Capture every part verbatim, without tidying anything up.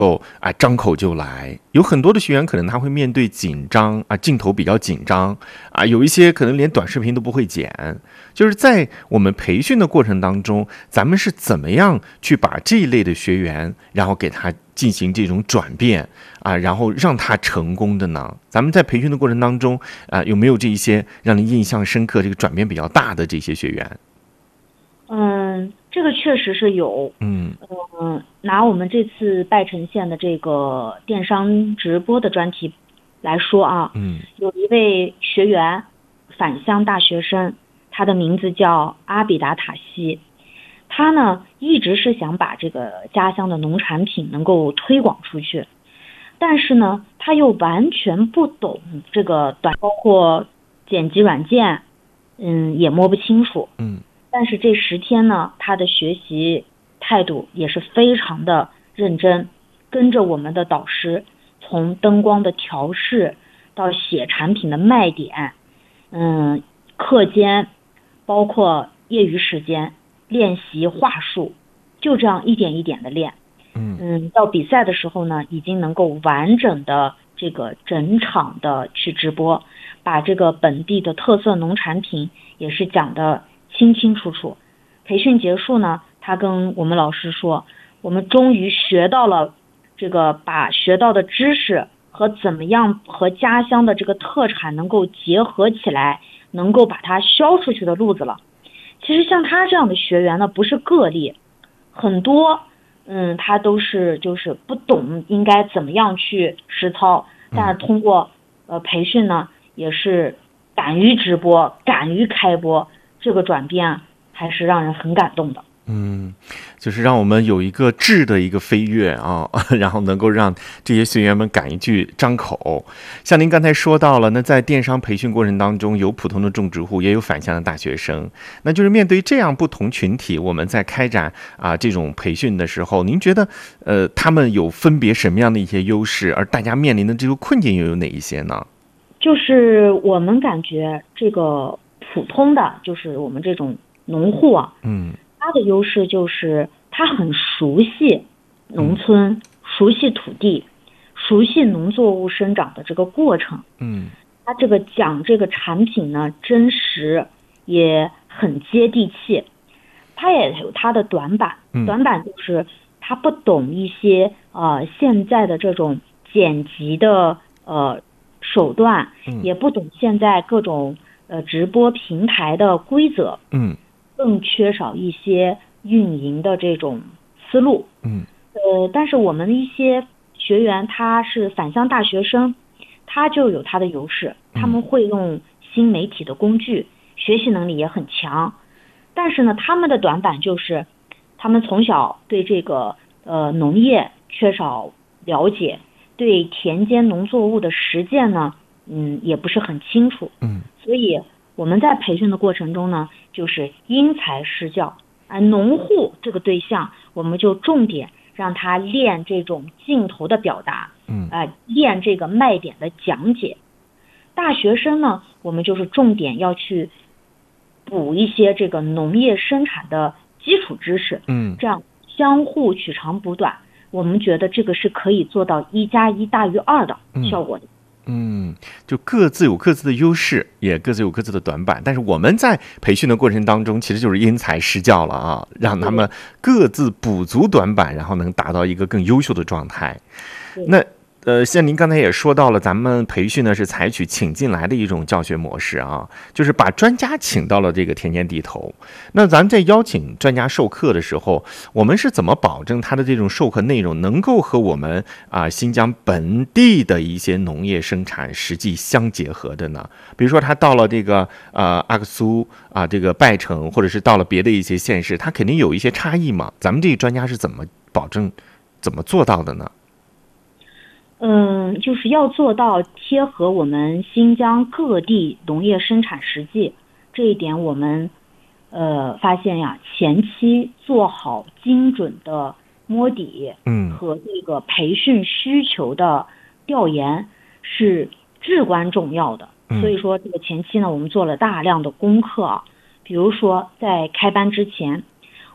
哦啊，张口就来，有很多的学员可能他会面对紧张啊，镜头比较紧张啊，有一些可能连短视频都不会剪。就是在我们培训的过程当中，咱们是怎么样去把这一类的学员，然后给他进行这种转变啊，然后让他成功的呢？咱们在培训的过程当中啊，有没有这一些让您印象深刻、这个转变比较大的这些学员？ 嗯，这个确实是有。 嗯嗯，拿我们这次拜城县的这个电商直播的专题来说啊， 嗯有一位学员，返乡大学生，他的名字叫阿比达塔西。他呢一直是想把这个家乡的农产品能够推广出去，但是呢他又完全不懂这个短，包括剪辑软件，嗯，也摸不清楚。 嗯但是这十天呢，他的学习态度也是非常的认真，跟着我们的导师，从灯光的调试到写产品的卖点，嗯，课间，包括业余时间练习话术，就这样一点一点的练。 嗯嗯，到比赛的时候呢，已经能够完整的这个整场的去直播，把这个本地的特色农产品也是讲的清清楚楚。培训结束呢，他跟我们老师说，我们终于学到了这个把学到的知识和怎么样和家乡的这个特产能够结合起来，能够把它销出去的路子了。其实像他这样的学员呢，不是个例，很多嗯，他都是就是不懂应该怎么样去实操，但是通过呃培训呢，也是敢于直播，敢于开播，这个转变还是让人很感动的。 嗯，就是让我们有一个质的一个飞跃啊，然后能够让这些学员们敢于去张口。像您刚才说到了，那在电商培训过程当中，有普通的种植户，也有返乡的大学生。那就是面对这样不同群体，我们在开展啊这种培训的时候，您觉得呃他们有分别什么样的一些优势，而大家面临的这个困境又有哪一些呢？ 就是我们感觉这个普通的，就是我们这种农户啊， 嗯。 他的优势就是他很熟悉农村，嗯、熟悉土地，熟悉农作物生长的这个过程。 嗯， 他这个讲这个产品呢，真实也很接地气。他也有他的短板， 嗯、 短板就是他不懂一些呃现在的这种剪辑的呃手段， 嗯、 也不懂现在各种呃直播平台的规则。 嗯。 更缺少一些运营的这种思路。 嗯， 呃，但是我们一些学员他是返乡大学生，他就有他的优势，他们会用新媒体的工具，学习能力也很强。但是呢，他们的短板就是他们从小对这个呃农业缺少了解，对田间农作物的实践呢，嗯，也不是很清楚。 嗯， 所以我们在培训的过程中呢，就是因材施教。啊，农户这个对象，我们就重点让他练这种镜头的表达， 嗯， 啊、呃，练这个卖点的讲解。大学生呢，我们就是重点要去补一些这个农业生产的基础知识， 嗯， 这样相互取长补短，我们觉得这个是可以做到一加一大于二的效果的。 嗯，就各自有各自的优势，也各自有各自的短板。但是我们在培训的过程当中，其实就是因材施教了啊，让他们各自补足短板，然后能达到一个更优秀的状态。那呃，像您刚才也说到了，咱们培训呢是采取请进来的一种教学模式啊，就是把专家请到了这个田间地头。那咱在邀请专家授课的时候，我们是怎么保证他的这种授课内容能够和我们啊新疆本地的一些农业生产实际相结合的呢？比如说他到了这个呃阿克苏啊，这个拜城，或者是到了别的一些县市，他肯定有一些差异嘛。咱们这个专家是怎么保证、怎么做到的呢？ 嗯，就是要做到贴合我们新疆各地农业生产实际，这一点我们呃发现呀，前期做好精准的摸底， 嗯， 和这个培训需求的调研是至关重要的。所以说，这个前期呢，我们做了大量的功课啊，比如说在开班之前，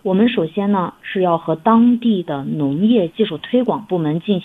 我们首先呢是要和当地的农业技术推广部门进行